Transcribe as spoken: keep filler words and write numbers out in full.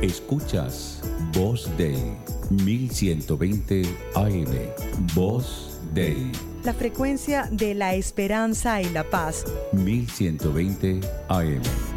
Escuchas Voz Dei mil ciento veinte A M. Voz Dei. La frecuencia de la esperanza y la paz. mil ciento veinte A M.